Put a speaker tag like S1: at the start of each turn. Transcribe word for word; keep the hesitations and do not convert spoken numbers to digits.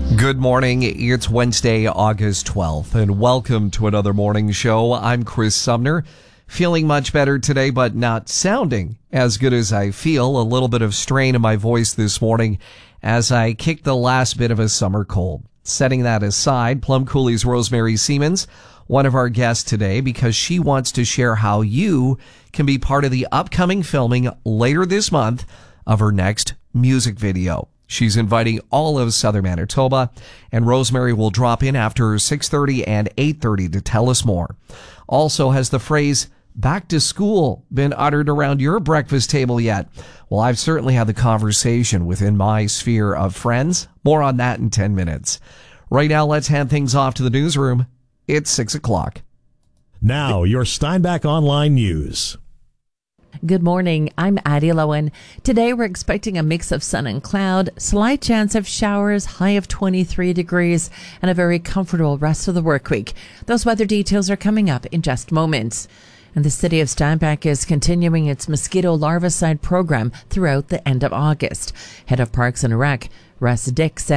S1: Good morning. It's Wednesday, August twelfth, and welcome to another morning show. I'm Chris Sumner, feeling much better today, but not sounding as good as I feel. A little bit of strain in my voice this morning as I kicked the last bit of a summer cold. Setting that aside, Plum Cooley's Rosemary Siemens, one of our guests today, because she wants to share how you can be part of the upcoming filming later this month of her next music video. She's inviting all of Southern Manitoba, and Rosemary will drop in after six thirty and eight thirty to tell us more. Also, has the phrase back to school been uttered around your breakfast table yet? Well, I've certainly had the conversation within my sphere of friends. More on that in ten minutes. Right now, let's hand things off to the newsroom. It's six o'clock.
S2: Now, your Steinbach Online News.
S3: Good morning. I'm Addie Lowen. Today we're expecting a mix of sun and cloud, slight chance of showers, high of twenty-three degrees, and a very comfortable rest of the work week. Those weather details are coming up in just moments. And the city of Steinbach is continuing its mosquito larvicide program throughout the end of August. Head of Parks and Rec, Russ Dick, said